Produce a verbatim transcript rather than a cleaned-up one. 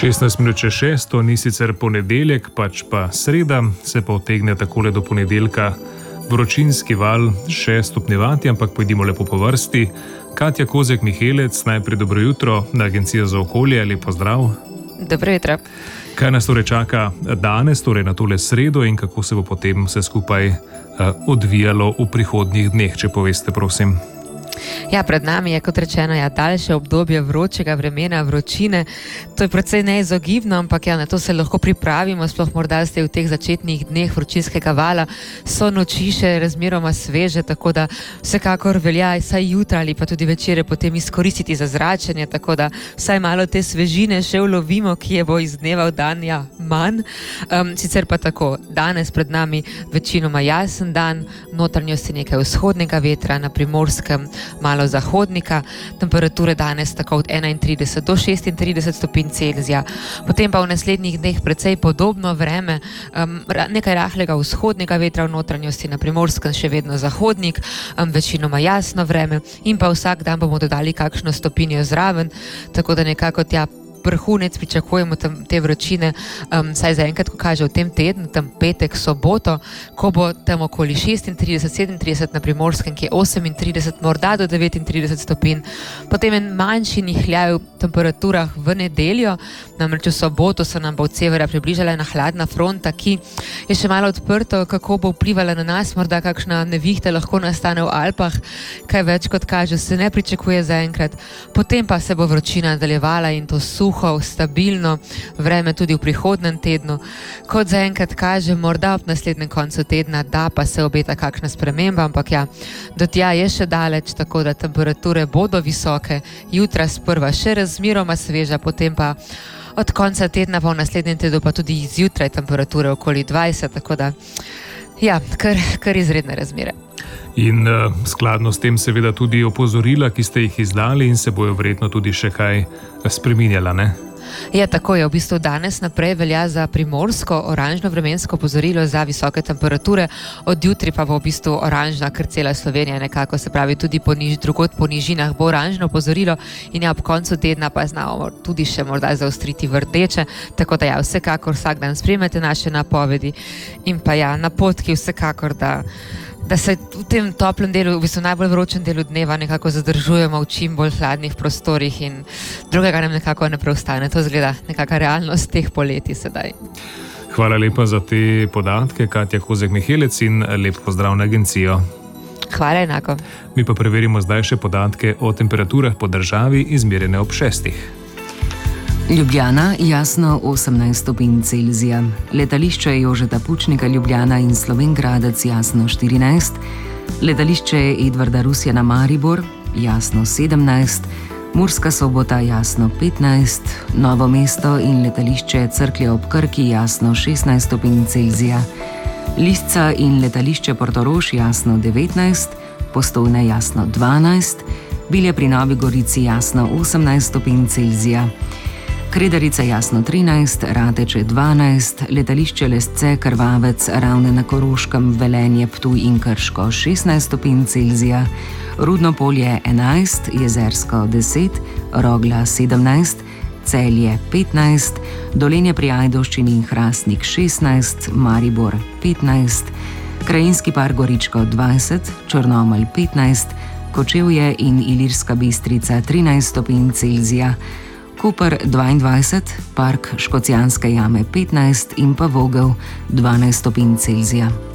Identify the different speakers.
Speaker 1: šestnajst minut čez šest, to ni sicer ponedeljek, pač pa sreda, se pa utegne takole do ponedeljka vročinski val še stopnjevati, ampak pojdimo lepo po vrsti. Katja Kozjek-Mihelec, najprej dobro jutro na Agencijo za okolje, lepo zdrav.
Speaker 2: Dobro jutro.
Speaker 1: Kaj nas torej čaka danes, torej na tole sredo, in kako se bo potem vse skupaj uh, odvijalo v prihodnjih dneh, če poveste, prosim.
Speaker 2: Ja, pred nami je, kot rečeno, ja, daljše obdobje vročega vremena, vročine. To je precej neizogibno, ampak ja, na to se lahko pripravimo, sploh morda ste v teh začetnih dneh vročinskega vala, so noči še razmeroma sveže, tako da vsekakor velja vsaj jutra ali pa tudi večere potem izkoristiti za zračenje, tako da vsaj malo te svežine še ulovimo, ki je bo iz dneva v dan ja, manj. Um, sicer pa tako, danes pred nami večinoma jasen dan, notranjosti nekaj vzhodnega vetra, na Primorskem malo zahodnika, temperature danes tako od enaintrideset do šestintrideset stopinj Celzija. Potem pa v naslednjih dneh precej podobno vreme, um, nekaj rahlega vzhodnega vetra v notranjosti, na Primorskem še vedno zahodnik, um, večinoma jasno vreme in pa vsak dan bomo dodali kakšno stopinjo zraven, tako da nekako tja vrhunec pričakujemo tam te vročine, um, saj zaenkrat, ko kaže v tem tednu, tam petek, soboto, ko bo tam okoli šestintrideset, sedemintrideset na Primorskem, ki je osemintrideset, morda do devetintrideset stopinj. Potem en manjši nihljaj v temperaturah v nedeljo, namreč v soboto se nam bo od severa približala ena hladna fronta, ki je še malo odprto, kako bo vplivala na nas, morda kakšna nevihta lahko nastane v Alpah, kaj več kot kaže, se ne pričakuje zaenkrat. Potem pa se bo vročina nadaljevala in to suho, stabilno vreme tudi v prihodnem tednu. Kot zaenkrat kaže, morda ob naslednjem koncu tedna, da pa se obeta kakšna sprememba, ampak ja, do tja je še daleč, tako da temperature bodo visoke, jutra sprva še razmeroma sveža, potem pa od konca tedna pa v naslednjem tednu pa tudi zjutraj temperature okoli dvajset, tako da ja, kar, kar izredne razmere.
Speaker 1: In uh, skladno s tem seveda tudi opozorila, ki ste jih izdali in se bojo verjetno tudi še kaj spreminjala, ne?
Speaker 2: Ja, tako je. V bistvu danes naprej velja za Primorsko oranžno vremensko opozorilo za visoke temperature, od jutri pa bo v bistvu oranžna kar cela Slovenija nekako, se pravi tudi po niž, drugod po nižinah bo oranžno opozorilo in ja, ob koncu tedna pa znamo tudi še morda zaostriti v rdeče, tako da ja, vsekakor vsak dan spremljate naše napovedi in pa ja, napotki vsekakor, da da se v tem toplem delu, v bistvu najbolj vročem delu dneva nekako zadržujemo v čim bolj hladnih prostorih in drugega nam nekako ne preostane. To zgleda nekaka realnost teh poletij sedaj.
Speaker 1: Hvala lepa za te podatke, Katja Kozjek-Mihelec, in lep pozdrav na agencijo.
Speaker 2: Hvala enako.
Speaker 1: Mi pa preverimo zdaj še podatke o temperaturah po državi, izmerjene ob šestih.
Speaker 3: Ljubljana, jasno osemnajst stopinj Celzija. Letališče Jožeta Pučnika Ljubljana in Slovenj Gradec, jasno štirinajst. Letališče Edvarda Rusjana Maribor, jasno sedemnajst. Murska Sobota, jasno petnajst. Novo mesto in letališče Cerklje ob Krki, jasno šestnajst stopinj Celzija. Lisca in letališče Portorož, jasno devetnajst. Postojna, jasno dvanajst. Bilje pri Novi Gorici, jasno osemnajst stopinj Celzija. Kredarica, jasno trinajst, Rateče dvanajst, letališče Lesce, Krvavec, Ravne na Koroškem, Velenje, Ptuj in Krško šestnajst stopinj Celzija, Rudno Polje enajst, Jezersko deset, Rogla sedemnajst, Celje petnajst, Dolenje pri Ajdovščini in Hrastnik šestnajst, Maribor petnajst, Krajinski park Goričko dvajset, Črnomelj petnajst, Kočevje in Ilirska Bistrica trinajst stopinj Celzija, Koper dvaindvajset, Park Škocjanske jame petnajst in pa Vogel dvanajst stopinj Celzija.